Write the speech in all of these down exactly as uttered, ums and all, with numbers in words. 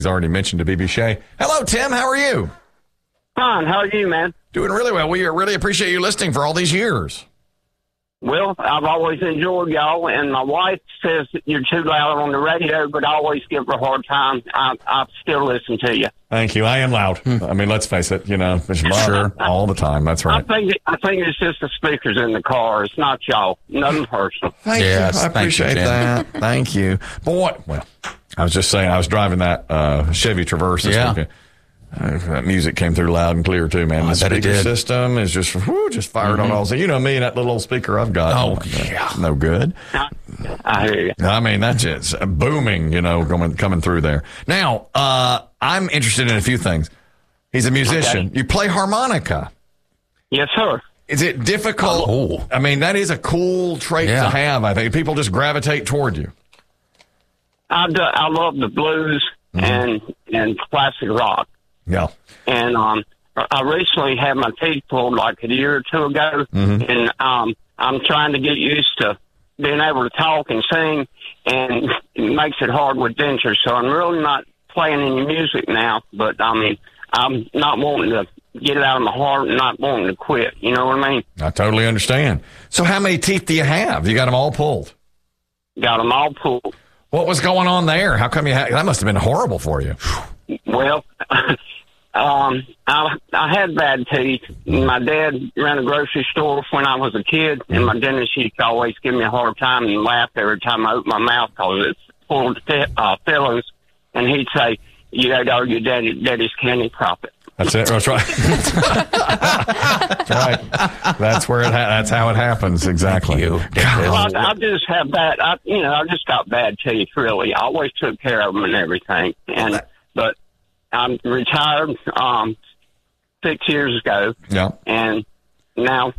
He's already mentioned to B B Shea. Hello, Tim. How are you? Fine. How are you, man? Doing really well. We really appreciate you listening for all these years. Well, I've always enjoyed y'all, and my wife says that you're too loud on the radio, but I always give her a hard time. I, I still listen to you. Thank you. I am loud. I mean, let's face it, you know, it's sure all the time. That's right. I think I think it's just the speakers in the car. It's not y'all. Nothing personal. Thank Yes, you. I thank you, appreciate Jim. that. Thank you. Boy, well, I was just saying, I was driving that uh, Chevy Traverse this Yeah. weekend. Uh, that music came through loud and clear, too, man. Oh, I the bet it speaker did. system is just whoo, just fired on all. So, you know me, that little old speaker I've got. Oh, my God, yeah. No good. I, I hear you. I mean, that's just booming, you know, coming, coming through there. Now, uh, I'm interested in a few things. He's a musician. Okay. You play harmonica. Yes, sir. Is it difficult? Oh. I mean, that is a cool trait Yeah. to have, I think. People just gravitate toward you. I, do, I love the blues and and classic rock. Yeah. And um, I recently had my teeth pulled like a year or two ago, and um, I'm trying to get used to being able to talk and sing, and it makes it hard with dentures. So I'm really not playing any music now, but I mean, I'm not wanting to get it out of my heart and not wanting to quit. You know what I mean? I totally understand. So how many teeth do you have? You got them all pulled. Got them all pulled. What was going on there? How come you had, that must have been horrible for you. Well, um, I I had bad teeth. My dad ran a grocery store when I was a kid, and my dentist used to always give me a hard time and laugh every time I opened my mouth because it's full of fi- uh, fillers. And he'd say, "You ate all your daddy, daddy's candy profit." That's it. That's right. That's right. That's where it. Ha- that's how it happens. Exactly. You. Well, I, I just have bad. I, you know, I just got bad teeth. Really, I always took care of them and everything. And but I'm retired um, six years ago, Yeah. and now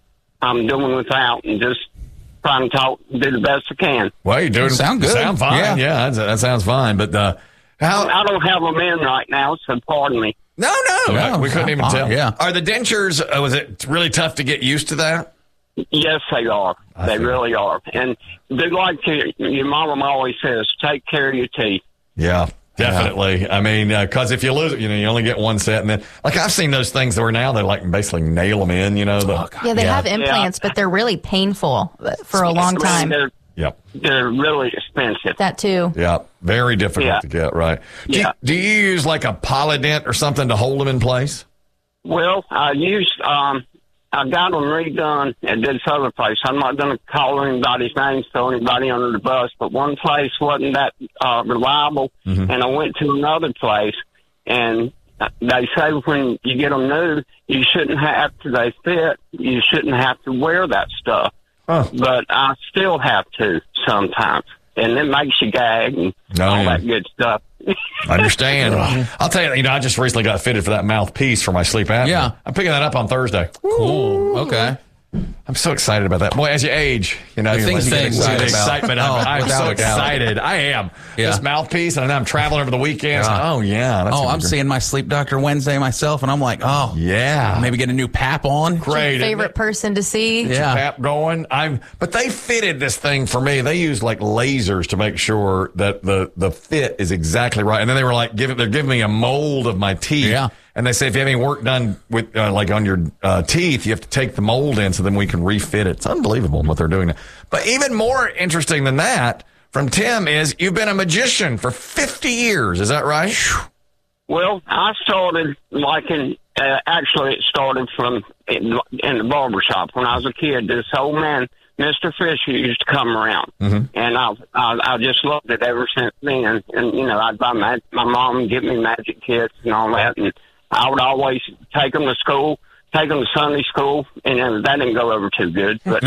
I'm doing without and just trying to talk, do the best I can. Well, you're doing Sound good. Sound fine. Yeah. Yeah, that's, that sounds fine. But uh, how? I don't have them in right now, so pardon me. No, no, No, we couldn't even fine, tell. yeah. Are the dentures? Uh, was it really tough to get used to that? Yes, they are. I they see. really are. And they like to, your mom always says, take care of your teeth. Yeah, definitely. I mean, because if you lose it, you know, you only get one set, and then like I've seen those things where now they like basically nail them in. You know, the, Yeah, they have implants, but they're really painful for a long I mean, time. They're, Yep. they're really expensive. That too. Yeah, very difficult Yeah. to get right. Do, Yeah. you, do you use like a Polydent or something to hold them in place? Well, I used, um, I got them redone at this other place. I'm not going to call anybody's names, throw anybody under the bus, but one place wasn't that uh, reliable, Mm-hmm. and I went to another place, and they say when you get them new, you shouldn't have to, they fit, you shouldn't have to wear that stuff. Huh. But I still have to sometimes, and it makes you gag and Oh, all yeah. that good stuff. I understand. I'll tell you, you know, I just recently got fitted for that mouthpiece for my sleep apnea. Yeah. I'm picking that up on Thursday. Cool. Okay. I'm so excited about that. Boy, as you age, you know, The you things you get things excited. you get about. excitement. I'm, Oh, I'm without so a doubt. excited. I am. Yeah. This mouthpiece, and I'm traveling over the weekends. Yeah. Oh, yeah. That's Oh, gonna I'm be great. seeing my sleep doctor Wednesday myself, and I'm like, oh, Yeah. maybe get a new pap on. Great. isn't Favorite it? person to see. Yeah. Pap going. I'm, but they fitted this thing for me. They used like lasers to make sure that the the fit is exactly right. And then they were like, giving they're giving me a mold of my teeth. Yeah. And they say if you have any work done with uh, like on your uh, teeth, you have to take the mold in so then we can refit it. It's unbelievable what they're doing. But even more interesting than that from Tim is you've been a magician for fifty years. Is that right? Well, I started liking, uh, actually it started from in, in the barber shop. When I was a kid, this old man, Mister Fisher, used to come around. Mm-hmm. And I, I I just loved it ever since then. And, you know, I'd buy my, my mom and get me magic kits and all that. And I would always take them to school, take them to Sunday school, and uh, that didn't go over too good. But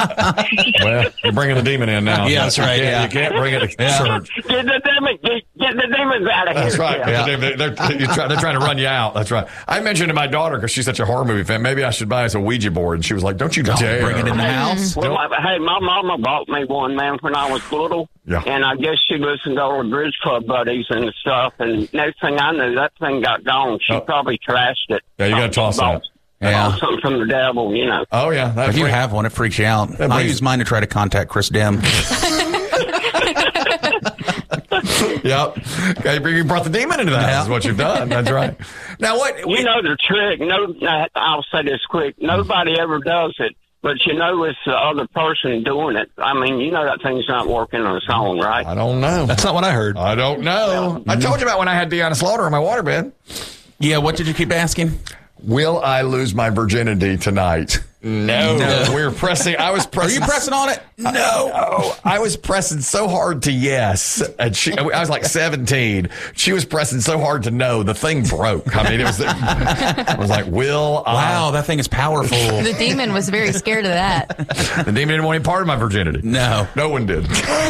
Well, you're bringing the demon in now. Yeah, that's right, You can't, yeah. you can't bring it to Yeah. church. get the demon, get, get the demons out of here. That's right. Yeah. They're, they're, they're, you're try, they're trying to run you out. That's right. I mentioned to my daughter, because she's such a horror movie fan, maybe I should buy us a Ouija board. And she was like, don't you dare. Bring it in the house. Well, my, hey, my mama bought me one, man, when I was little. Yeah. And I guess she listened to all the Bridge Club buddies and stuff. And next thing I knew, that thing got gone. She Oh. probably trashed it. Yeah, you gotta toss Bought- that. Yeah. bought something from the devil, you know. Oh, yeah. That If you brings- have one, it freaks you out. That I brings- use mine to try to contact Chris Dim. Yep. Okay, you brought the demon into the house. Yeah. Is what you've done. That's right. Now, what? You know the trick. No, I'll say this quick. Nobody ever does it, but you know it's the other person doing it. I mean, you know that thing's not working on its own, right? I don't know. That's not what I heard. I don't know. I told you about when I had Deanna Slaughter in my waterbed. Yeah, what did you keep asking? Will I lose my virginity tonight? No. No. We were pressing. I was Are pressing. you pressing on it? No. Oh, I was pressing so hard to yes. And she, I was like seventeen. She was pressing so hard to no. The thing broke. I mean, it was, I was like, will I? Wow, that thing is powerful. The demon was very scared of that. The demon didn't want any part of my virginity. No. No one did.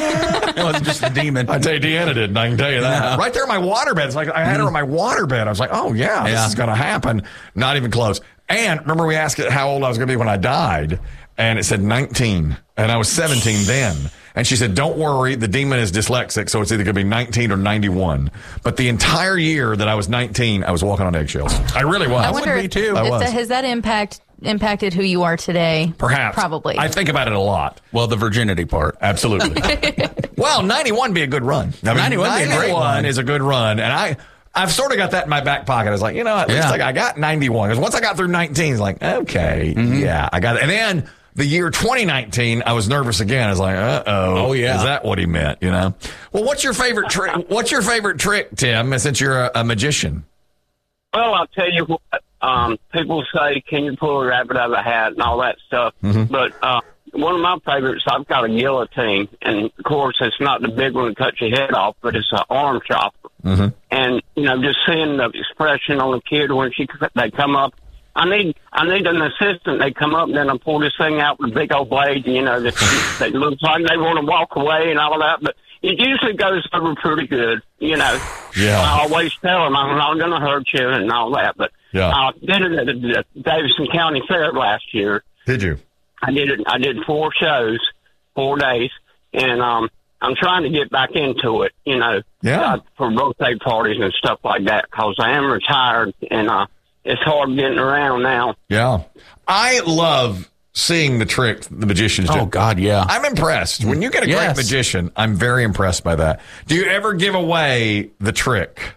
It wasn't just the demon. I tell you, Deanna didn't. I can tell you that. No. Right there in my waterbed. It's like I had her in my waterbed. I was like, oh, yeah, this Yeah. is going to happen. Not even close. And remember, we asked it how old I was going to be when I died, and it said nineteen, and I was seventeen then. And she said, don't worry, the demon is dyslexic, so it's either going to be nineteen or ninety-one. But the entire year that I was nineteen, I was walking on eggshells. I really was. I wonder would be if, too. I if was. that, has that impact impacted who you are today? Perhaps. Probably. I think about it a lot. Well, the virginity part. Absolutely. Well, ninety-one would be a good run. I mean, ninety-one would be a great one. is a good run. And I, I've sort of got that in my back pocket. I was like, you know, at least Yeah. like I got ninety-one. Because once I got through nineteen, it's like, okay, Mm-hmm. yeah, I got it. And then the year twenty nineteen, I was nervous again. I was like, uh-oh. Oh, yeah. Is that what he meant, you know? Well, what's your favorite trick? What's your favorite trick, Tim, since you're a, a magician? Well, I'll tell you what, um, people say, can you pull a rabbit out of a hat and all that stuff. Mm-hmm. But uh, one of my favorites, I've got a guillotine. And, of course, it's not the big one that cuts your head off, but it's an arm chopper. Mm-hmm. And, you know, just seeing the expression on the kid when she they come up, I need I need an assistant. They come up and then I pull this thing out with a big old blade, and, you know, that they looks like they want to walk away and all that. But it usually goes over pretty good, you know. Yeah. I always tell them I'm not going to hurt you and all that. But Yeah. I did it at the Davidson County Fair last year. Did you? I did it. I did four shows, four days, and um, I'm trying to get back into it, you know, Yeah. uh, for birthday parties and stuff like that, because I am retired and uh, it's hard getting around now. Yeah. I love seeing the trick the magicians do. Oh, God, yeah. I'm impressed. When you get a Yes. great magician, I'm very impressed by that. Do you ever give away the trick?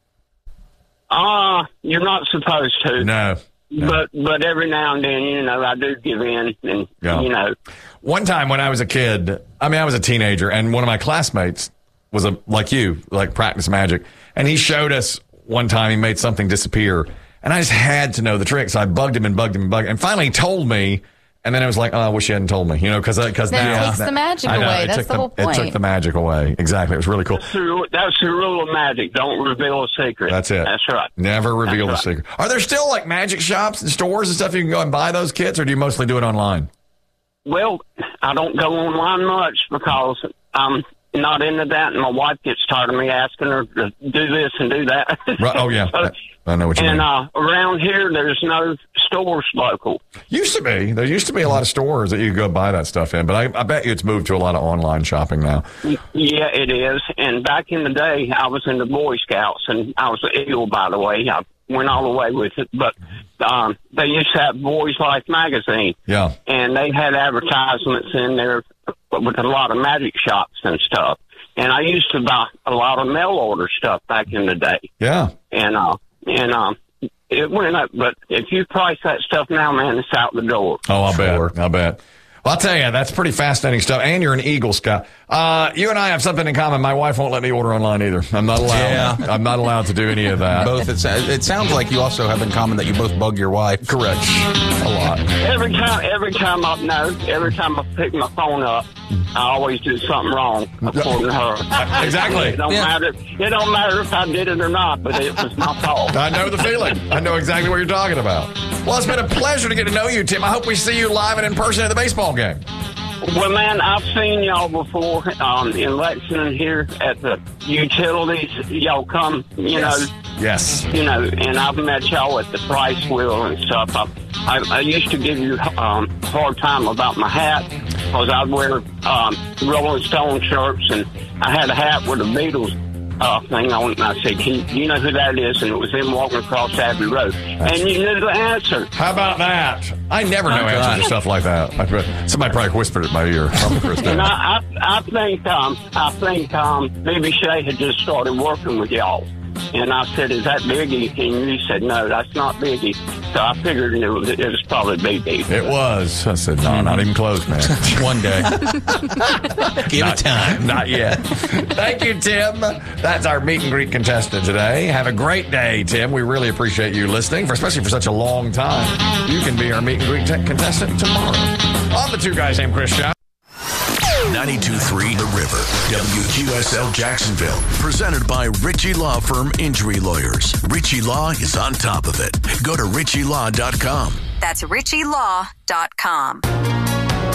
Uh, you're not supposed to. No. no. But but every now and then, you know, I do give in, and Yeah. you know, One time when I was a kid, I mean, I was a teenager, and one of my classmates was a like you, like practice magic, and he showed us one time he made something disappear, and I just had to know the trick, so I bugged him and bugged him and bugged him, and finally he told me, and then I was like, oh, I wish you hadn't told me, you know, because because Then it now takes the magic I know, away. it That's took the whole It took point. the magic away. Exactly, it was really cool. that's the, that's the rule of magic. Don't reveal a secret. That's it. That's right. Never reveal the That's right. secret. Are there still like magic shops and stores and stuff you can go and buy those kits, or do you mostly do it online? Well, I don't go online much because I'm not into that, and my wife gets tired of me asking her to do this and do that. Right. Oh yeah, So- I know what you and mean. uh, around here, there's no stores local. Used to be. There used to be a lot of stores that you could go buy that stuff in, but I, I bet you it's moved to a lot of online shopping now. Yeah, it is. And back in the day, I was in the Boy Scouts, and I was an Eagle, by the way. I went all the way with it. But um, they used to have Boys Life magazine, Yeah. and they had advertisements in there with a lot of magic shops and stuff. And I used to buy a lot of mail order stuff back in the day. Yeah. And uh, and um, it went up. But if you price that stuff now, man, it's out the door. Oh, I'll Sure. bet. I'll bet. Well, I'll tell you, that's pretty fascinating stuff. And you're an Eagle Scout. Uh, you and I have something in common. My wife won't let me order online either. I'm not allowed. Yeah. I'm not allowed to do any of that. Both. It, it sounds like you also have in common that you both bug your wife. Correct. A lot. Every time, every time I no, every time I pick my phone up, I always do something wrong according to her. Exactly. It don't Yeah. matter. It don't matter if I did it or not, but it was my fault. I know the feeling. I know exactly what you're talking about. Well, it's been a pleasure to get to know you, Tim. I hope we see you live and in person at the baseball game. Well, man, I've seen y'all before um, in Lexington here at the utilities. Y'all come, you know, Yes. you know, and I've met y'all at the price wheel and stuff. I, I, I used to give you um, a hard time about my hat because I'd wear um, Rolling Stone shirts, and I had a hat with the Beatles uh, thing on it, and I said, Can you know who that is? And it was him walking across Abbey Road. And you knew the answer. How about that? I never know answers to stuff like that. I, somebody probably whispered it in my ear. And I, I, I think, um, I think um, Bibby Shea had just started working with y'all. And I said, is that Biggie? And you said, no, that's not Biggie. So I figured it was, it was probably Biggie. It was. I said, no, not even close, man. One day. Give not, it time. Not yet. Thank you, Tim. That's our meet and greet contestant today. Have a great day, Tim. We really appreciate you listening, for especially for such a long time. You can be our meet and greet t- contestant tomorrow. On the Two Guys Named Chris Show. ninety-two point three The River, W Q S L Jacksonville. Presented by Ritchie Law Firm Injury Lawyers. Ritchie Law is on top of it. Go to ritchie law dot com. That's ritchie law dot com.